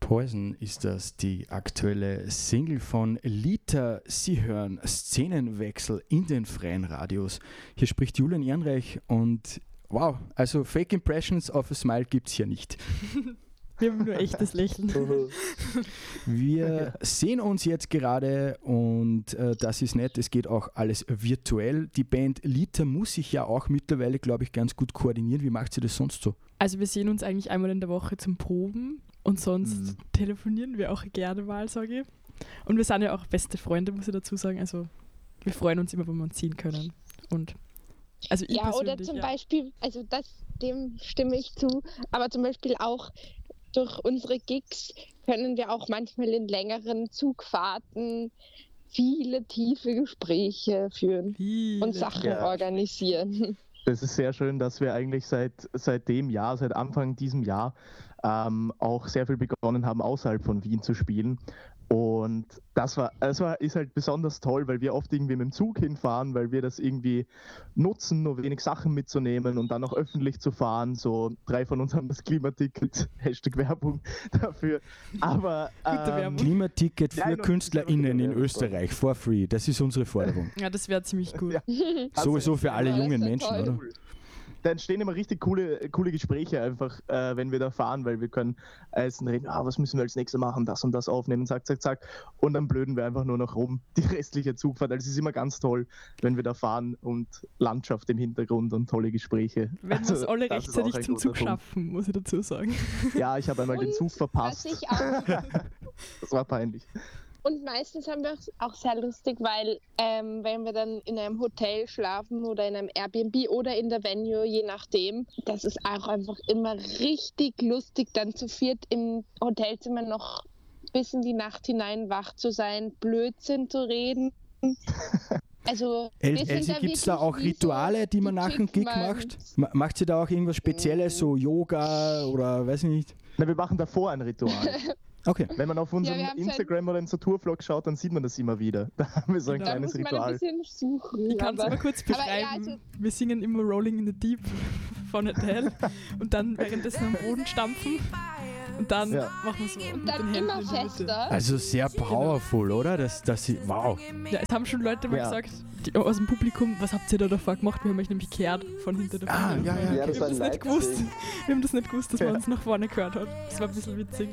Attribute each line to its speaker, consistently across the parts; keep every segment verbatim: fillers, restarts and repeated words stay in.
Speaker 1: Poison ist das, die aktuelle Single von Lita. Sie hören Szenenwechsel in den freien Radios. Hier spricht Julian Ehrenreich und wow, also Fake Impressions of a Smile gibt es hier nicht.
Speaker 2: Wir haben nur echtes Lächeln.
Speaker 1: Wir sehen uns jetzt gerade und äh, das ist nett, es geht auch alles virtuell. Die Band Lita muss sich ja auch mittlerweile, glaube ich, ganz gut koordinieren. Wie macht sie das sonst so?
Speaker 2: Also wir sehen uns eigentlich einmal in der Woche zum Proben und sonst mhm. telefonieren wir auch gerne mal, sage ich. Und wir sind ja auch beste Freunde, muss ich dazu sagen. Also wir freuen uns immer, wenn wir uns sehen können. Und also ich
Speaker 3: ja, oder zum
Speaker 2: ja.
Speaker 3: Beispiel, also das, dem stimme ich zu, aber zum Beispiel auch durch unsere Gigs können wir auch manchmal in längeren Zugfahrten viele tiefe Gespräche führen viele. und Sachen ja. organisieren.
Speaker 4: Das ist sehr schön, dass wir eigentlich seit, seit dem Jahr, seit Anfang diesem Jahr ähm, auch sehr viel begonnen haben, außerhalb von Wien zu spielen. Und das war, das war, ist halt besonders toll, weil wir oft irgendwie mit dem Zug hinfahren, weil wir das irgendwie nutzen, nur wenig Sachen mitzunehmen und dann auch öffentlich zu fahren. So drei von uns haben das Klimaticket, Hashtag Werbung dafür. Aber ähm,
Speaker 1: Klimaticket für Nein, KünstlerInnen in Österreich, for free, das ist unsere Forderung.
Speaker 2: Ja, das wäre ziemlich gut.
Speaker 4: Ja.
Speaker 1: Sowieso für alle jungen Menschen, toll. Oder?
Speaker 4: Da entstehen immer richtig coole, coole Gespräche einfach, äh, wenn wir da fahren, weil wir können essen, reden, ah, was müssen wir als nächstes machen, das und das aufnehmen, zack, zack, zack. Und dann blöden wir einfach nur noch rum, die restliche Zugfahrt. Also es ist immer ganz toll, wenn wir da fahren und Landschaft im Hintergrund und tolle Gespräche.
Speaker 2: Wenn wir es also, alle rechtzeitig zum Zug Punkt. schaffen, muss ich dazu sagen.
Speaker 4: Ja, ich habe einmal
Speaker 3: und
Speaker 4: den Zug verpasst.
Speaker 3: Was ich auch
Speaker 4: das war peinlich.
Speaker 3: Und meistens haben wir es auch sehr lustig, weil ähm, wenn wir dann in einem Hotel schlafen oder in einem Airbnb oder in der Venue, je nachdem, das ist auch einfach immer richtig lustig, dann zu viert im Hotelzimmer noch bis in die Nacht hinein wach zu sein, Blödsinn zu reden. Also,
Speaker 1: El- Elsie, gibt es da auch Rituale, die man nach dem Gig macht? Ma- macht sie da auch irgendwas Spezielles, so Yoga oder weiß ich nicht?
Speaker 4: Na, wir machen davor ein Ritual.
Speaker 1: Okay.
Speaker 4: Wenn man auf unseren ja, Instagram oder unseren Tourvlog schaut, dann sieht man das immer wieder. Da haben wir so ein
Speaker 2: ja,
Speaker 4: kleines
Speaker 3: da muss man
Speaker 4: Ritual.
Speaker 3: Ein bisschen suchen,
Speaker 2: ich kann es aber kurz beschreiben. Ja, also wir singen immer Rolling in the Deep von Adele und dann währenddessen am Boden stampfen und dann ja. machen wir so.
Speaker 3: Und dann immer fester.
Speaker 1: Also sehr powerful, oder? Das, das, wow.
Speaker 2: Ja, es haben schon Leute mal ja. gesagt, die, aus dem Publikum, was habt ihr da davor gemacht? Wir haben euch nämlich gehört von hinter der
Speaker 1: Ah,
Speaker 2: Bühne.
Speaker 1: ja, ja,
Speaker 2: wir,
Speaker 1: okay.
Speaker 2: haben das nicht gewusst. wir haben das nicht gewusst, dass ja. man uns nach vorne gehört hat. Das war ein bisschen witzig.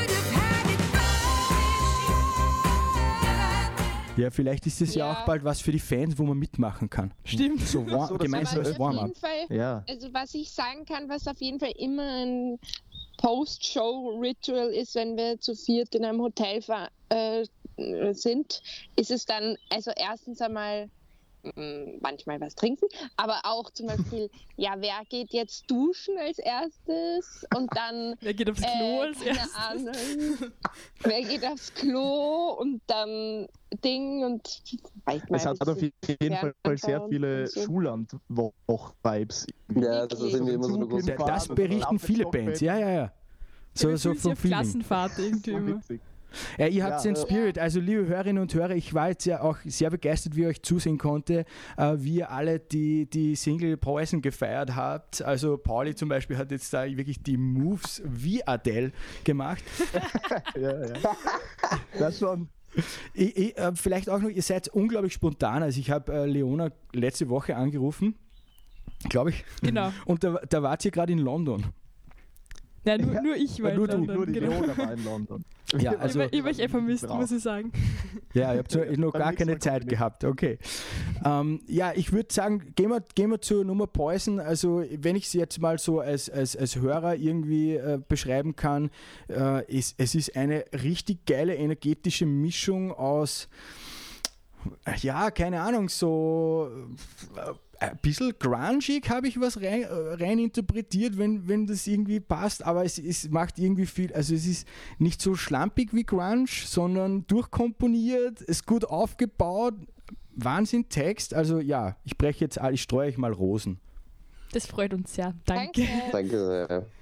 Speaker 1: Ja, vielleicht ist es ja. ja auch bald was für die Fans, wo man mitmachen kann.
Speaker 2: Stimmt.
Speaker 1: So, war- so gemeinsames Warm-up.
Speaker 4: Ja.
Speaker 3: Also was ich sagen kann, was auf jeden Fall immer ein Post-Show-Ritual ist, wenn wir zu viert in einem Hotel ver- äh, sind, ist es dann, also erstens einmal manchmal was trinken, aber auch zum Beispiel, ja, wer geht jetzt duschen als erstes und dann
Speaker 2: wer geht aufs Klo
Speaker 3: äh,
Speaker 2: als erstes?
Speaker 3: Ahnung, wer geht aufs Klo und dann Ding und
Speaker 4: es hat auf jeden Fall sehr viele so. Schulland-Vibes.
Speaker 5: Ja, das ist irgendwie immer so eine große
Speaker 1: Fahrt. Das berichten viele Bands, ja, ja, ja. So,
Speaker 2: ja,
Speaker 1: so vom
Speaker 2: auf Klassenfahrt irgendwie immer.
Speaker 1: Ja, ihr habt
Speaker 4: ja,
Speaker 1: den Spirit, also liebe Hörerinnen und Hörer, ich war jetzt ja auch sehr begeistert, wie ihr euch zusehen konnte, äh, wie ihr alle die, die Single Poison gefeiert habt. Also Pauli zum Beispiel hat jetzt da wirklich die Moves wie Adele gemacht.
Speaker 4: ja, ja. Das schon.
Speaker 1: Ich, ich, äh, vielleicht auch noch, ihr seid unglaublich spontan. Also ich habe äh, Leona letzte Woche angerufen, glaube ich.
Speaker 2: Genau.
Speaker 1: Und da, da wart ihr gerade in London.
Speaker 2: Ja, nur, ja, nur ich war
Speaker 4: ja, nur
Speaker 2: in London.
Speaker 4: Du, nur die
Speaker 2: genau.
Speaker 4: Leona war in London.
Speaker 1: Ja, also,
Speaker 2: ich habe euch eh vermisst,
Speaker 4: Brauch.
Speaker 2: muss ich sagen.
Speaker 1: Ja, ich habe noch gar keine Zeit gehabt. Okay. Ähm, ja, ich würde sagen, gehen wir, gehen wir zur Nummer Poison. Also, wenn ich sie jetzt mal so als, als, als Hörer irgendwie äh, beschreiben kann, äh, es, es ist eine richtig geile energetische Mischung aus, ja, keine Ahnung, so äh, ein bisschen grungig habe ich was rein, rein interpretiert, wenn, wenn das irgendwie passt, aber es, es macht irgendwie viel, also es ist nicht so schlampig wie Grunge, sondern durchkomponiert, ist gut aufgebaut, Wahnsinn Text, also ja, ich breche jetzt, ich streue euch mal Rosen.
Speaker 2: Das freut uns sehr, danke.
Speaker 5: Danke sehr.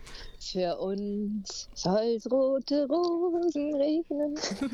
Speaker 3: Für uns soll's rote Rosen regnen.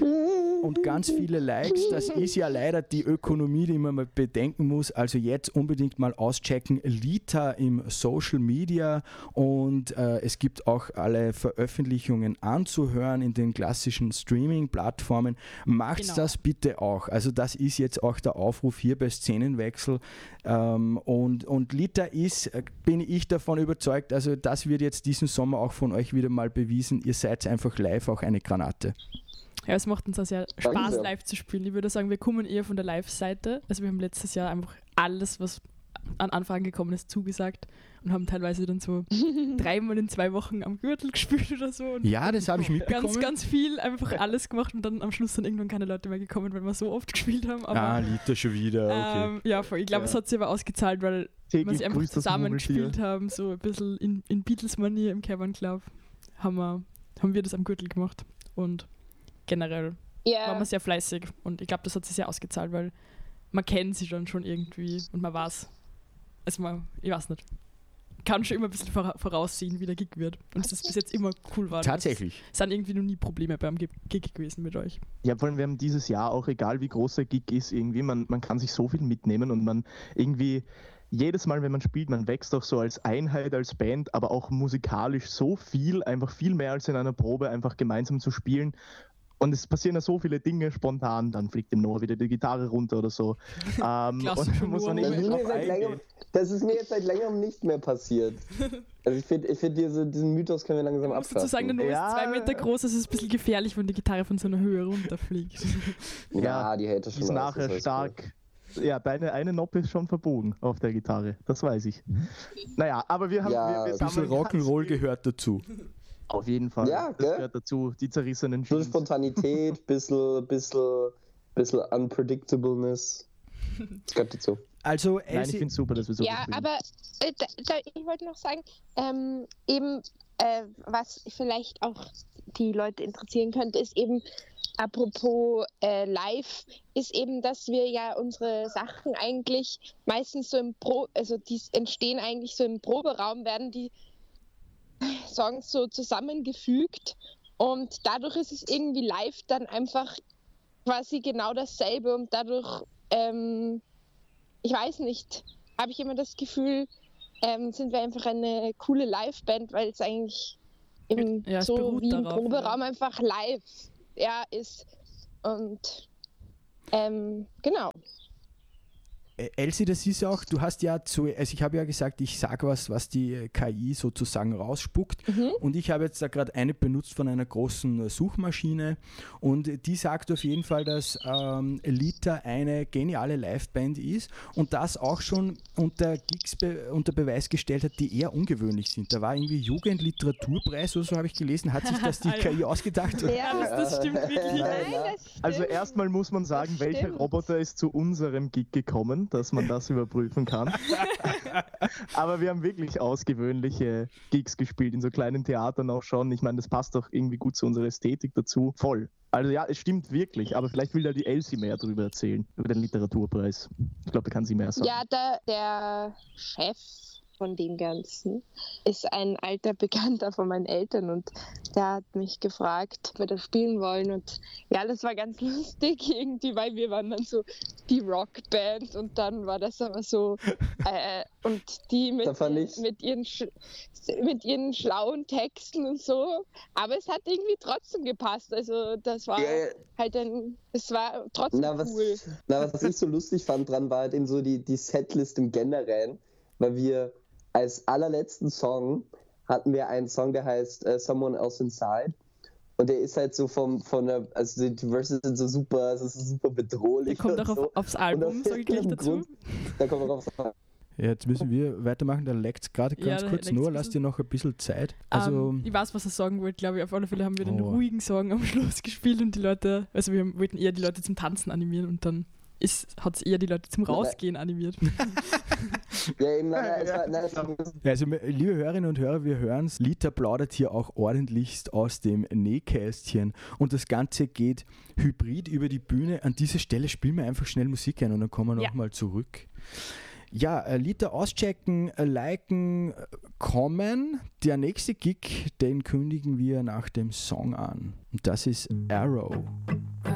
Speaker 1: Und ganz viele Likes, das ist ja leider die Ökonomie, die man mal bedenken muss. Also jetzt unbedingt mal auschecken, Lita im Social Media, und äh, es gibt auch alle Veröffentlichungen anzuhören in den klassischen Streaming-Plattformen. Macht
Speaker 2: Genau.
Speaker 1: das bitte auch. Also das ist jetzt auch der Aufruf hier bei Szenenwechsel. Ähm, und, und Lita ist, äh, bin ich davon überzeugt, also das wird jetzt diesen Sommer auch von euch wieder mal bewiesen, ihr seid einfach live auch eine Granate.
Speaker 2: Ja, es macht uns auch sehr Spaß,
Speaker 5: Danke.
Speaker 2: live zu spielen. Ich würde sagen, wir kommen eher von der Live-Seite. Also wir haben letztes Jahr einfach alles, was an Anfragen gekommen ist, zugesagt und haben teilweise dann so dreimal in zwei Wochen am Gürtel gespielt oder so. Und
Speaker 1: Ja, das habe ich mitbekommen.
Speaker 2: ganz, ganz viel, einfach alles gemacht und dann am Schluss sind irgendwann keine Leute mehr gekommen, weil wir so oft gespielt haben. Aber
Speaker 1: ah, Lita schon wieder, okay.
Speaker 2: ähm, ja, voll. Ich glaube,
Speaker 4: Ja.
Speaker 2: es hat sich aber ausgezahlt, weil wir
Speaker 4: Täglich
Speaker 2: sie einfach
Speaker 4: grüßt das
Speaker 2: zusammen
Speaker 4: Murmeltier.
Speaker 2: gespielt haben, so ein bisschen in, in Beatles-Manier im Cavern Club. Haben wir, haben wir das am Gürtel gemacht und generell
Speaker 3: Ja,
Speaker 2: waren wir sehr fleißig und ich glaube, das hat sich sehr ausgezahlt, weil man kennt sie dann schon irgendwie und man weiß, also man, ich weiß nicht, kann schon immer ein bisschen vora- voraussehen, wie der Gig wird und das bis jetzt immer cool war.
Speaker 1: Tatsächlich.
Speaker 2: Es sind irgendwie noch nie Probleme beim Gig Gig gewesen mit euch.
Speaker 4: Ja, vor allem, wir haben dieses Jahr auch, egal wie groß der Gig ist, irgendwie, man, man kann sich so viel mitnehmen und man irgendwie jedes Mal, wenn man spielt, man wächst auch so als Einheit, als Band, aber auch musikalisch so viel, einfach viel mehr als in einer Probe, einfach gemeinsam zu spielen. Und es passieren ja so viele Dinge spontan, dann fliegt dem Noah wieder die Gitarre runter oder so. ähm, und
Speaker 2: Klassischer
Speaker 4: dann muss man
Speaker 2: Noah.
Speaker 5: Das
Speaker 4: irgendwie
Speaker 5: ist, mir
Speaker 4: drauf
Speaker 5: seit längerem,
Speaker 4: eingehen.
Speaker 5: das ist mir jetzt seit längerem nicht mehr passiert. Also ich finde, ich find diese, diesen Mythos können wir langsam
Speaker 2: Ich muss dazu sagen, der
Speaker 5: abschaffen.
Speaker 2: Noah
Speaker 4: Ja.
Speaker 2: ist zwei Meter groß, es ist ein bisschen gefährlich, wenn die Gitarre von so einer Höhe runterfliegt.
Speaker 5: Ja, die hält das
Speaker 4: Die
Speaker 5: schon
Speaker 4: ist
Speaker 5: aus,
Speaker 4: nachher
Speaker 5: das weiß ich.
Speaker 4: stark. Ja, deine eine Noppe ist schon verbogen auf der Gitarre, das weiß ich. Naja, aber wir haben
Speaker 5: Ja,
Speaker 4: wir, wir
Speaker 5: ein
Speaker 1: Ein bisschen
Speaker 4: sammeln ganz
Speaker 1: Rock'n'Roll
Speaker 4: viel-
Speaker 1: gehört dazu.
Speaker 4: Auf jeden Fall.
Speaker 5: Ja,
Speaker 4: das
Speaker 5: gell?
Speaker 4: gehört dazu. Die zerrissenen
Speaker 5: Bisschen
Speaker 4: Jeans.
Speaker 5: Spontanität, bisschen, bisschen, bisschen Unpredictableness. Das gehört dazu.
Speaker 1: Also
Speaker 4: Nein, ich
Speaker 1: Elsie,
Speaker 4: finde es super, dass wir so
Speaker 3: ja,
Speaker 4: spielen.
Speaker 3: aber äh, da, da, ich wollte noch sagen, ähm, eben, äh, was vielleicht auch die Leute interessieren könnte, ist eben, apropos äh, live, ist eben, dass wir ja unsere Sachen eigentlich meistens so im Pro, also die entstehen eigentlich so im Proberaum, werden die Songs so zusammengefügt und dadurch ist es irgendwie live dann einfach quasi genau dasselbe und dadurch, ähm, ich weiß nicht, habe ich immer das Gefühl, ähm, sind wir einfach eine coole Live-Band, weil es eigentlich eben
Speaker 2: Ja, es
Speaker 3: so
Speaker 2: beruht
Speaker 3: wie im
Speaker 2: darauf,
Speaker 3: Proberaum einfach live ja, ist. Und ähm, genau.
Speaker 1: Äh, Elsie, das ist auch, du hast ja zu, also ich habe ja gesagt, ich sage was, was die äh, K I sozusagen rausspuckt,
Speaker 3: Mhm.
Speaker 1: und ich habe jetzt da gerade eine benutzt von einer großen äh, Suchmaschine, und die sagt auf jeden Fall, dass ähm, Lita eine geniale Liveband ist und das auch schon unter Gigs be unter Beweis gestellt hat, die eher ungewöhnlich sind. Da war irgendwie Jugendliteraturpreis oder so, habe ich gelesen, hat sich das die K I ausgedacht?
Speaker 3: Ja,
Speaker 2: Das, das stimmt wirklich.
Speaker 5: Nein,
Speaker 3: Nein, das stimmt.
Speaker 4: Also erstmal muss man sagen,
Speaker 3: Das
Speaker 4: welcher
Speaker 3: stimmt.
Speaker 4: Roboter ist zu unserem Gig gekommen, dass man das überprüfen kann. Aber wir haben wirklich ausgewöhnliche Gigs gespielt, in so kleinen Theatern auch schon. Ich meine, das passt doch irgendwie gut zu unserer Ästhetik dazu. Voll. Also ja, es stimmt wirklich, aber vielleicht will da die Elsie mehr darüber erzählen, über den Literaturpreis. Ich glaube, da kann sie mehr sagen.
Speaker 3: Ja, der, der Chef von dem Ganzen ist ein alter Bekannter von meinen Eltern und der hat mich gefragt, ob wir das spielen wollen, und ja, das war ganz lustig irgendwie, weil wir waren dann so die Rockband und dann war das aber so äh, und die mit,
Speaker 5: Da fand ich's-
Speaker 3: mit, ihren Sch mit ihren schlauen Texten und so, aber es hat irgendwie trotzdem gepasst, also das war
Speaker 5: Ja, ja.
Speaker 3: halt ein, es war trotzdem
Speaker 5: Na, was,
Speaker 3: cool.
Speaker 5: na, was was ich so lustig fand dran, war halt eben so die, die Setlist im Generellen, weil wir als allerletzten Song hatten wir einen Song, der heißt uh, Someone Else Inside, und der ist halt so vom, von der, also die Verses sind so super, es ist so super bedrohlich.
Speaker 2: Der kommt
Speaker 5: und
Speaker 2: auch
Speaker 5: so.
Speaker 2: auf, aufs
Speaker 5: Und
Speaker 2: Album,
Speaker 5: aus
Speaker 2: sage ich gleich
Speaker 5: irgendeinem
Speaker 2: dazu.
Speaker 5: Grund- Da kommen wir aufs
Speaker 1: Ja, jetzt müssen wir weitermachen, da leckt es gerade
Speaker 2: Ja,
Speaker 1: ganz
Speaker 2: da
Speaker 1: kurz.
Speaker 2: leckt's
Speaker 1: Nur,
Speaker 2: ein
Speaker 1: lass
Speaker 2: bisschen.
Speaker 1: dir noch ein bisschen Zeit. Also,
Speaker 2: ähm, ich weiß, was er sagen wollte, glaube ich. Auf alle Fälle haben wir den
Speaker 1: Oh.
Speaker 2: ruhigen Song am Schluss gespielt und die Leute, also wir haben- wollten eher die Leute zum Tanzen animieren und dann hat es eher die Leute zum Rausgehen animiert.
Speaker 5: Ja, eben, nein, nein, es war, nein, es war,
Speaker 1: Ja, also, liebe Hörerinnen und Hörer, wir hören es. Lita plaudert hier auch ordentlichst aus dem Nähkästchen. Und das Ganze geht hybrid über die Bühne. An dieser Stelle spielen wir einfach schnell Musik ein und dann kommen wir
Speaker 2: Ja.
Speaker 1: nochmal zurück. Ja, ein Lied auschecken, ein liken, kommen. Der nächste Gig, den kündigen wir nach dem Song an. Und das ist Arrow.